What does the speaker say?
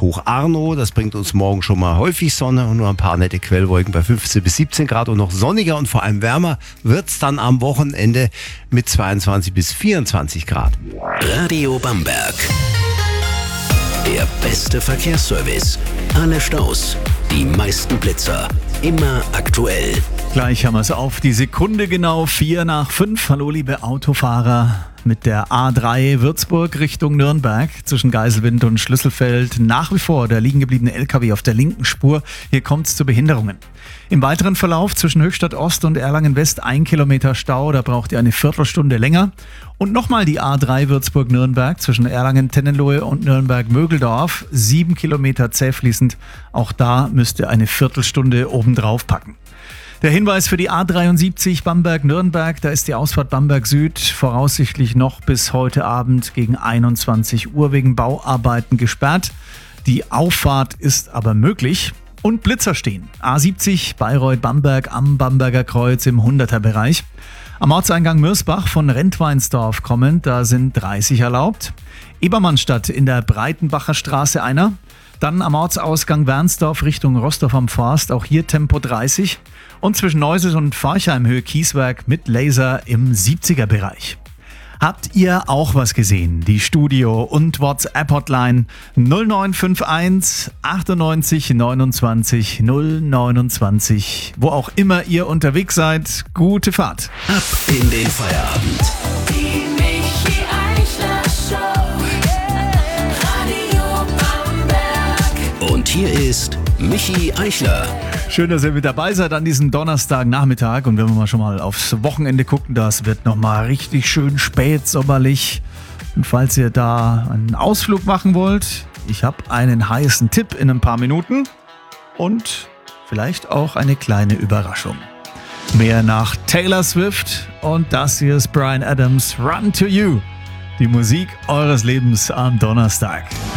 Hoch Arno. Das bringt uns morgen schon mal häufig Sonne und nur ein paar nette Quellwolken bei 15 bis 17 Grad und noch sonniger und vor allem wärmer wird's dann am Wochenende mit 22 bis 24 Grad. Radio Bamberg. Der beste Verkehrsservice. Alle Staus, die meisten Blitzer. Immer aktuell. Gleich haben wir es auf die Sekunde genau, 4:05. Hallo liebe Autofahrer. Mit der A3 Würzburg Richtung Nürnberg zwischen Geiselwind und Schlüsselfeld nach wie vor der liegen gebliebene LKW auf der linken Spur. Hier kommt es zu Behinderungen. Im weiteren Verlauf zwischen Höchstadt Ost und Erlangen West 1 Kilometer Stau, da braucht ihr eine Viertelstunde länger. Und nochmal die A3 Würzburg-Nürnberg zwischen Erlangen-Tennenlohe und Nürnberg-Mögeldorf, 7 Kilometer zähfließend. Auch da müsst ihr eine Viertelstunde obendrauf packen. Der Hinweis für die A73 Bamberg-Nürnberg, da ist die Ausfahrt Bamberg Süd voraussichtlich noch bis heute Abend gegen 21 Uhr wegen Bauarbeiten gesperrt. Die Auffahrt ist aber möglich. Und Blitzer stehen. A70 Bayreuth-Bamberg am Bamberger Kreuz im 100er-Bereich. Am Ortseingang Mürsbach von Rentweinsdorf kommend, da sind 30 erlaubt. Ebermannstadt in der Breitenbacher Straße einer. Dann am Ortsausgang Wernsdorf Richtung Rostorf am Forst, auch hier Tempo 30. Und zwischen Neuses und Forchheim Höhe Kieswerk mit Laser im 70er-Bereich. Habt ihr auch was gesehen? Die Studio- und WhatsApp-Hotline 0951 98 29 029. Wo auch immer ihr unterwegs seid, gute Fahrt. Ab in den Feierabend. Die Michi Eichler Show. Radio Bamberg. Und hier ist Michi Eichler. Schön, dass ihr mit dabei seid an diesem Donnerstagnachmittag. Und wenn wir mal schon mal aufs Wochenende gucken, das wird nochmal richtig schön spät sommerlich. Und falls ihr da einen Ausflug machen wollt, ich habe einen heißen Tipp in ein paar Minuten und vielleicht auch eine kleine Überraschung. Mehr nach Taylor Swift und das hier ist Bryan Adams, Run to You. Die Musik eures Lebens am Donnerstag.